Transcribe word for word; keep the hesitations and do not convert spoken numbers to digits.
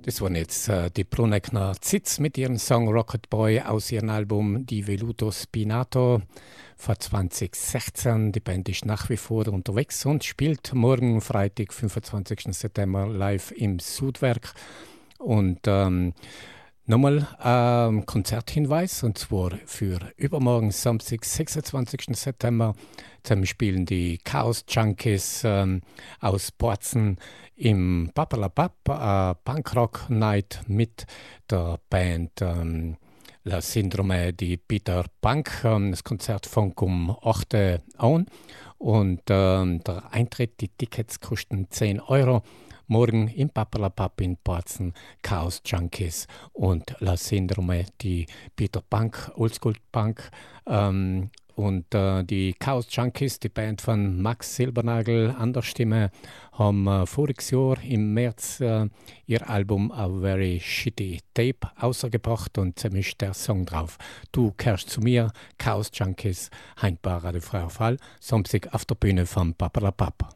Das waren jetzt äh, die Bruneckner Zitz mit ihrem Song Rocket Boy aus ihrem Album Di Veluto Spinato von zwanzig sechzehn. Die Band ist nach wie vor unterwegs und spielt morgen Freitag, fünfundzwanzigsten September, live im Südwerk. Und ähm, nochmal ein ähm, Konzerthinweis, und zwar für übermorgen, Samstag, sechsundzwanzigsten September. Zusammen spielen die Chaos Junkies ähm, aus Bozen im Papalapap, äh, Punkrock Night mit der Band ähm, La Syndrome di Peter Punk. Ähm, das Konzert fängt um acht Uhr an und ähm, der Eintritt, die Tickets kosten zehn Euro. Morgen im Papalapap in Bozen, Chaos Junkies und La Syndrome di Peter Punk, Oldschool Punk. Ähm, und äh, die Chaos Junkies, die Band von Max Silbernagel an der Stimme, haben äh, voriges Jahr im März äh, ihr Album A Very Shitty Tape ausgebracht und ziemlich ist der Song drauf. Du kehrst zu mir, Chaos Junkies, Heimbar Radio Freier Fall, Samstag auf der Bühne vom Papalapap.